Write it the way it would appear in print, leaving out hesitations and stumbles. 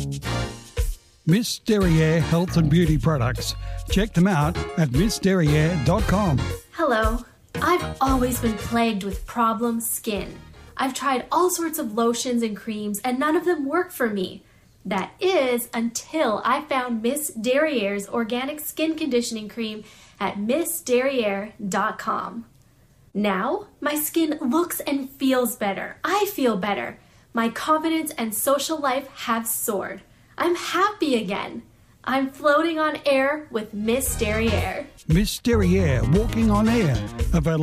Miss Derriere Health and Beauty Products. Check them out at missderriere.com. Hello. I've always been plagued with problem skin. I've tried all sorts of lotions and creams and none of them work for me. That is until I found Miss Derriere's organic skin conditioning cream at missderriere.com. Now, my skin looks and feels better. I feel better. My confidence and social life have soared. I'm happy again. I'm floating on air with Miss Derriere. Miss Derriere, walking on air. Available